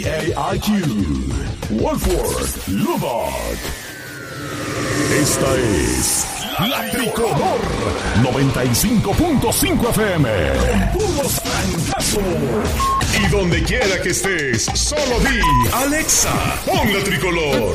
AIQ, Wolford, Lubbock. Esta es La Tricolor 95.5 FM. Con puros trancazos. Y donde quiera que estés, solo di Alexa, pon La Tricolor.